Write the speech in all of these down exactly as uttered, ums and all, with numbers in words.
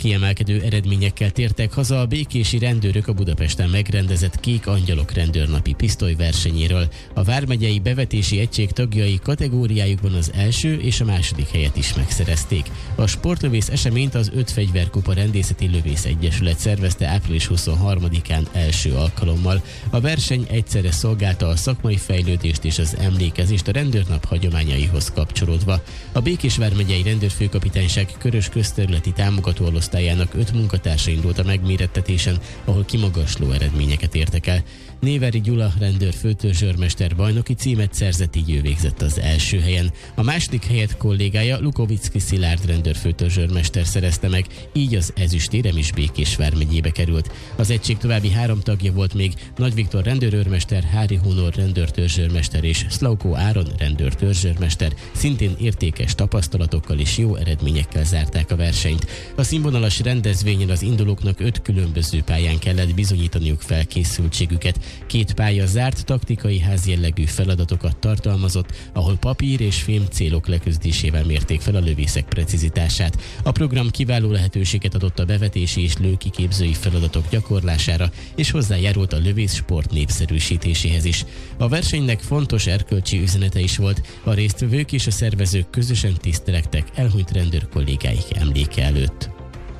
Kiemelkedő eredményekkel tértek haza a békési rendőrök a Budapesten megrendezett Kék Angyalok rendőrnapi pisztolyversenyéről. A vármegyei bevetési egység tagjai kategóriájukban az első és a második helyet is megszerezték. A sportlövész eseményt az Öt Fegyverkupa Rendészeti Lövész Egyesület szervezte április huszonharmadikán első alkalommal. A verseny egyszerre szolgálta a szakmai fejlődést és az emlékezést a rendőrnap hagyományaihoz kapcsolódva. A Békés vármegyei rendőrfőkapitányság körös közterületi támogató osztályának öt munkatársa indult a megmérettetésen, ahol kimagasló eredményeket értek el. Néveri Gyula rendőr főtörzsőrmester bajnoki címet szerzett, így ő végzett az első helyen. A második helyet kollégája Lukovicki Szilárd rendőr főtörzsőrmester szerezte meg, így az ezüstérem is Békés vármegyébe került. Az egység további három tagja volt még: Nagy Viktor rendőrőrmester, Hári Hunor rendőrtörzsőrmester és Szlaukó Áron rendőrtörzsőrmester, szintén értékes tapasztalatokkal és jó eredményekkel zárták a versenyt. A színvonalas rendezvényen az indulóknak öt különböző pályán kellett bizonyítaniuk felkészültségüket. Két pálya zárt taktikai házjellegű feladatokat tartalmazott, ahol papír és fém célok leküzdésével mérték fel a lövészek precizitását. A program kiváló lehetőséget adott a bevetési és lőkiképzői feladatok gyakorlására, és hozzájárult a lövészsport népszerűsítéséhez is. A versenynek fontos erkölcsi üzenete is volt, a résztvevők és a szervezők közösen tisztelegtek elhunyt rendőr kollégáik emléke előtt.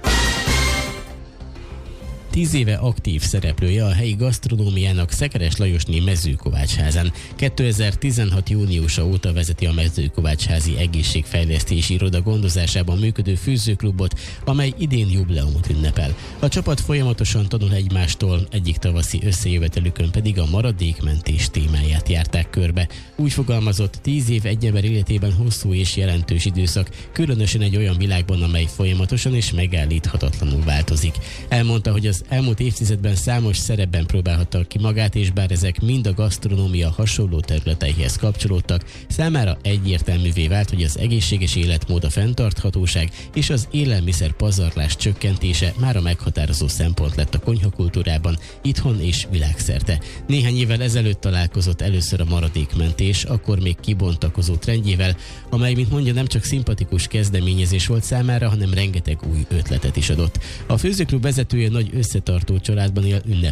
Tíz éve aktív szereplője a helyi gasztronómiának Szekeres Lajosné Mezőkovácsházán. kétezer-tizenhat júniusa óta vezeti a Mezőkovácsházi Egészségfejlesztési Iroda gondozásában működő főzőklubot, amely idén jubileumot ünnepel. A csapat folyamatosan tanul egymástól, egyik tavaszi összejövetelükön pedig a maradékmentés témáját járták körbe. Úgy fogalmazott, tíz év egy ember életében hosszú és jelentős időszak, különösen egy olyan világban, amely folyamatosan és megállíthatatlanul változik. Elmondta, hogy az elmúlt évtizedben számos szerepben próbálhatta ki magát, és bár ezek mind a gasztronómia hasonló területeihez kapcsolódtak, számára egyértelművé vált, hogy az egészséges életmód, a fenntarthatóság és az élelmiszer pazarlás csökkentése már a meghatározó szempont lett a konyhakultúrában, itthon és világszerte. Néhány évvel ezelőtt találkozott először a maradékmentés, akkor még kibontakozó trendjével, amely, mint mondja, nem csak szimpatikus kezdeményezés volt számára, hanem rengeteg új ötletet is adott. A főzőklub vezetője nagy összetartó családban él, ünnep